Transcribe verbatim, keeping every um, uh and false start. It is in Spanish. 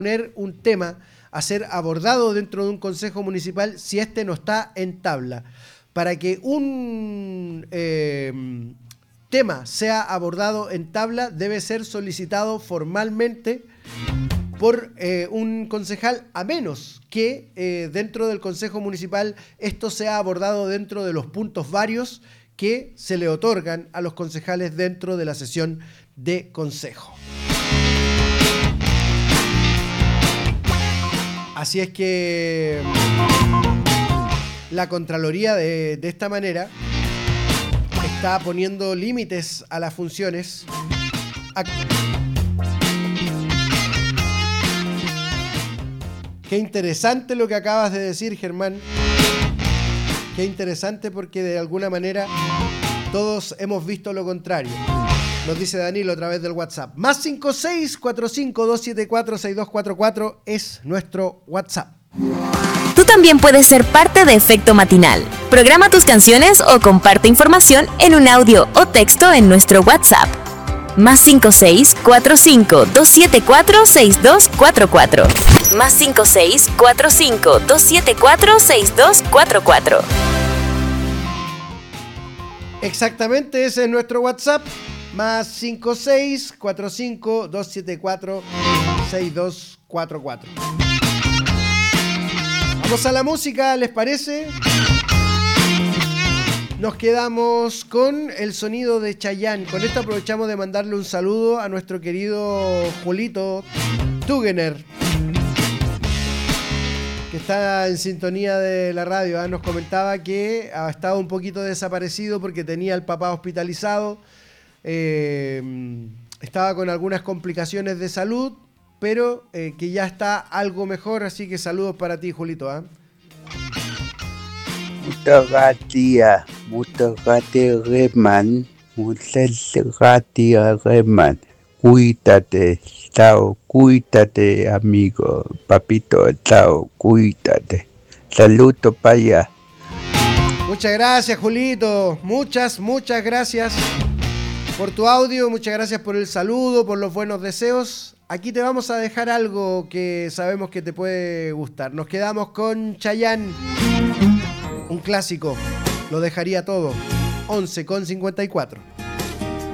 poner un tema a ser abordado dentro de un consejo municipal si este no está en tabla. Para que un eh, tema sea abordado en tabla debe ser solicitado formalmente por eh, un concejal, a menos que eh, dentro del consejo municipal esto sea abordado dentro de los puntos varios que se le otorgan a los concejales dentro de la sesión de consejo. Así es que la Contraloría de, de esta manera está poniendo límites a las funciones. A... Qué interesante lo que acabas de decir, Germán. Qué interesante, porque de alguna manera todos hemos visto lo contrario. Nos dice Danilo a través del WhatsApp. Más cinco seis cuatro cinco dos siete cuatro seis dos cuatro cuatro es nuestro WhatsApp. Tú también puedes ser parte de Efecto Matinal. Programa tus canciones o comparte información en un audio o texto en nuestro WhatsApp. Más cinco seis cuatro cinco dos siete cuatro seis dos cuatro cuatro. Más cinco seis cuatro cinco dos siete cuatro seis dos cuatro cuatro. Exactamente, ese es nuestro WhatsApp. Más cinco seis cuatro cinco dos siete cuatro seis dos cuatro cuatro. Vamos a la música, ¿les parece? Nos quedamos con el sonido de Chayanne. Con esto aprovechamos de mandarle un saludo a nuestro querido Julito Tugener, que está en sintonía de la radio, ¿eh? Nos comentaba que ha estado un poquito desaparecido porque tenía al papá hospitalizado, eh, estaba con algunas complicaciones de salud, pero eh, que ya está algo mejor, así que saludos para ti, Julito, ¿eh? Muchas gracias, muchas gracias, Reman, muchas gracias, Reman. Cuídate, chao, cuídate, amigo, papito, chao, cuídate. Saludos para allá. Muchas gracias, Julito, muchas, muchas gracias por tu audio, muchas gracias por el saludo, por los buenos deseos. Aquí te vamos a dejar algo que sabemos que te puede gustar. Nos quedamos con Chayanne, un clásico, lo dejaría todo. once con cincuenta y cuatro.